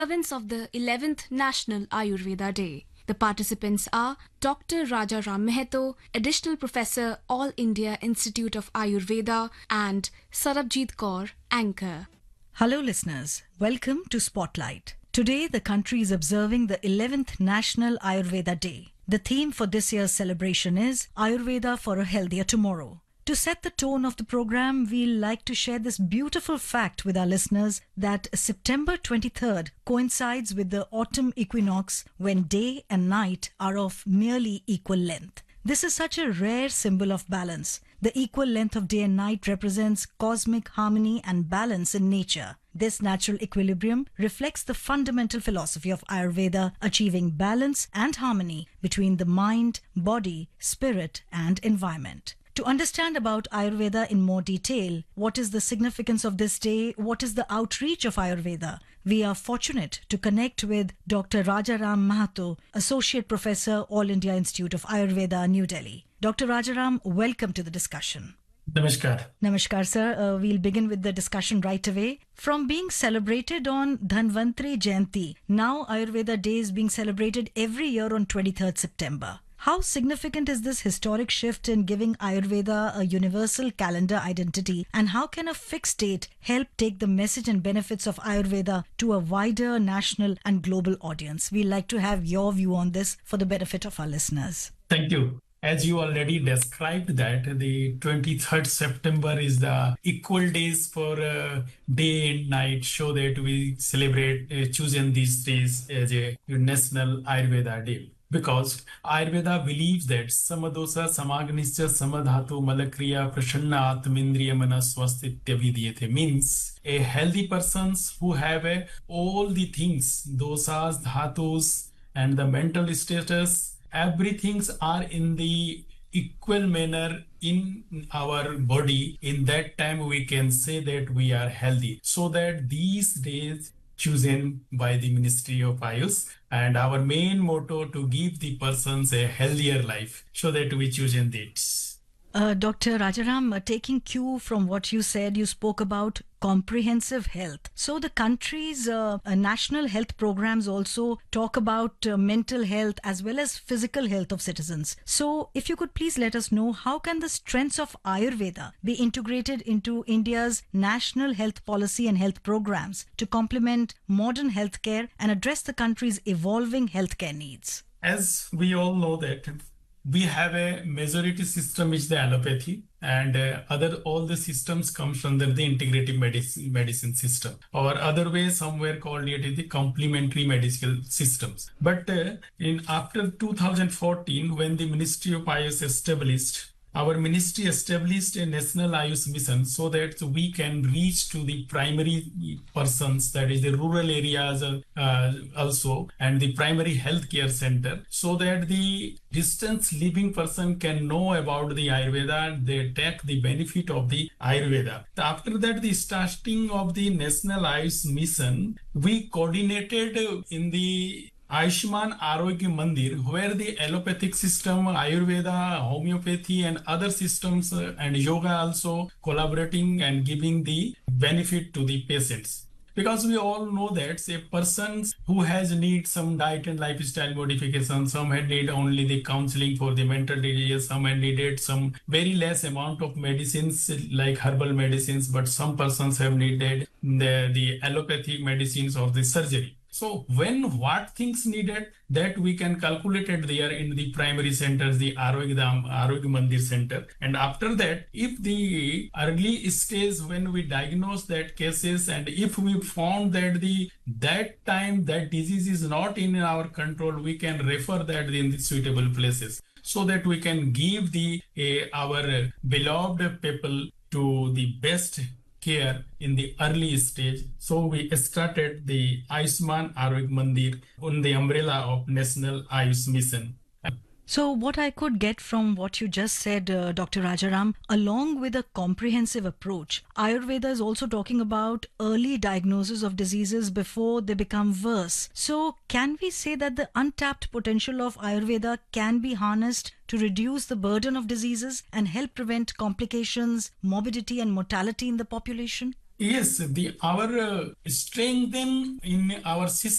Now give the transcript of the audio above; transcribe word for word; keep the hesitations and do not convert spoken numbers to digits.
observance of the eleventh National Ayurveda Day. The participants are Doctor Rajaram Meheto, Additional Professor, All India Institute of Ayurveda, and Sarabjit Kaur, Anchor. Hello listeners, welcome to Spotlight. Today the country is observing the eleventh National Ayurveda Day. The theme for this year's celebration is Ayurveda for a Healthier Tomorrow. To set the tone of the program, we'd like to share this beautiful fact with our listeners that September twenty-third coincides with the autumn equinox when day and night are of nearly equal length. This is such a rare symbol of balance. The equal length of day and night represents cosmic harmony and balance in nature. This natural equilibrium reflects the fundamental philosophy of Ayurveda, achieving balance and harmony between the mind, body, spirit, and environment. To understand about Ayurveda in more detail, what is the significance of this day, what is the outreach of Ayurveda, we are fortunate to connect with Doctor Rajaram Meheto, Associate Professor, All India Institute of Ayurveda, New Delhi. Doctor Rajaram, welcome to the discussion. Namaskar. Namaskar, sir. Uh, we'll begin with the discussion right away. From being celebrated on Dhanvantri Jayanti, now Ayurveda Day is being celebrated every year on twenty-third September. How significant is this historic shift in giving Ayurveda a universal calendar identity, and how can a fixed date help take the message and benefits of Ayurveda to a wider national and global audience? We'd like to have your view on this for the benefit of our listeners. Thank you. As you already described that the twenty-third September is the equal days for uh, day and night, so that we celebrate uh, choosing these days as a National Ayurveda Day. Because Ayurveda believes that Samadosa Samagnischa Samadhatu Malakriya Prashanna Atmindriya Manaswastitya Vidyate means a healthy persons who have a, all the things, dosas, dhatus, and the mental status, everything are in the equal manner in our body. In that time we can say that we are healthy. So that these days chosen by the Ministry of Ayush, and our main motto to give the persons a healthier life, so that we chosen this. Uh, Doctor Rajaram, uh, taking cue from what you said, you spoke about comprehensive health. So the country's uh, uh, national health programs also talk about uh, mental health as well as physical health of citizens. So if you could please let us know, how can the strengths of Ayurveda be integrated into India's national health policy and health programs to complement modern healthcare and address the country's evolving healthcare needs? As we all know that we have a majority system which is the allopathy, and uh, other all the systems comes under the integrative medicine, medicine system, or other way somewhere called it is the complementary medical systems. But uh, in after two thousand fourteen, when the Ministry of Ayush established, our ministry established a national Ayush mission so that we can reach to the primary persons, that is the rural areas uh, also, and the primary healthcare center, so that the distance living person can know about the Ayurveda, they take the benefit of the Ayurveda. After that, the starting of the national Ayush mission, we coordinated in the Ayushman Arogya Mandir, where the allopathic system, Ayurveda, homeopathy, and other systems uh, and yoga also collaborating and giving the benefit to the patients. Because we all know that a person who has need some diet and lifestyle modification, some had need only the counseling for the mental disease, some had needed some very less amount of medicines like herbal medicines, but some persons have needed the, the allopathic medicines or the surgery. So when what things needed, that we can calculate it there in the primary centers, the Arogya, Arogya Mandir center. And after that, if the early stage when we diagnose that cases, and if we found that the that time that disease is not in our control, we can refer that in the suitable places, so that we can give the uh, our beloved people to the best care in the early stage. So we started the Ayushman Arogya Mandir on the umbrella of National Ayush Mission. So what I could get from what you just said, uh, Doctor Rajaram, along with a comprehensive approach, Ayurveda is also talking about early diagnosis of diseases before they become worse. So can we say that the untapped potential of Ayurveda can be harnessed to reduce the burden of diseases and help prevent complications, morbidity and mortality in the population? Yes, the our uh, strength in in our system